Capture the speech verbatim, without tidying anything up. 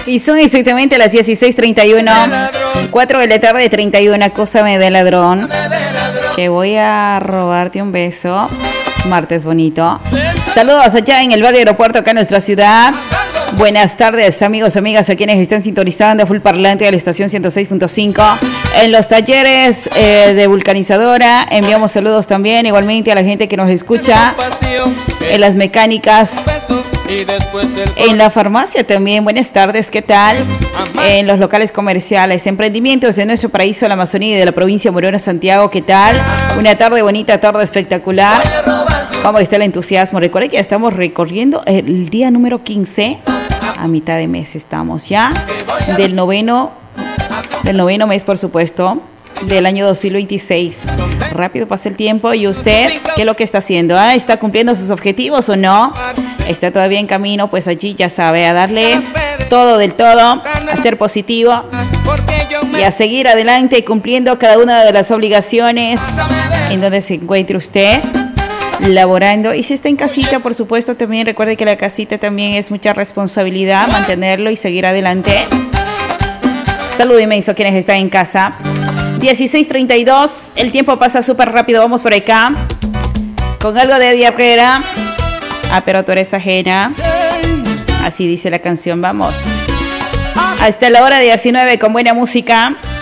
Y son exactamente las dieciséis treinta y uno, cuatro de la tarde, treinta y una. Acúsame de ladrón, que voy a robarte un beso. Martes bonito. Saludos allá en el barrio Aeropuerto, acá en nuestra ciudad. Buenas tardes, amigos, amigas, a quienes están sintonizando a full parlante de la estación ciento seis punto cinco. En los talleres eh, de vulcanizadora, enviamos saludos también, igualmente a la gente que nos escucha. En las mecánicas, en la farmacia también, buenas tardes, ¿qué tal? En los locales comerciales, emprendimientos de nuestro paraíso, la Amazonía y de la provincia de Morona, Santiago, ¿qué tal? Una tarde bonita, tarde espectacular. ¿Cómo está el entusiasmo? Recuerden que ya estamos recorriendo el día número quince. A mitad de mes estamos ya. Del noveno, del noveno mes, por supuesto, del año dos mil veintiséis. Rápido pasa el tiempo. ¿Y usted qué es lo que está haciendo? ¿Ah? ¿Está cumpliendo sus objetivos o no? ¿Está todavía en camino? Pues allí ya sabe, a darle todo del todo, a ser positivo y a seguir adelante cumpliendo cada una de las obligaciones en donde se encuentre usted laborando. Y si está en casita, por supuesto, también recuerde que la casita también es mucha responsabilidad, mantenerlo y seguir adelante. Salud inmenso a quienes están en casa. dieciséis treinta y dos, el tiempo pasa súper rápido, vamos por acá con algo de Eddie Herrera. Ah, pero tú eres ajena, así dice la canción, vamos hasta la hora de diecinueve con buena música.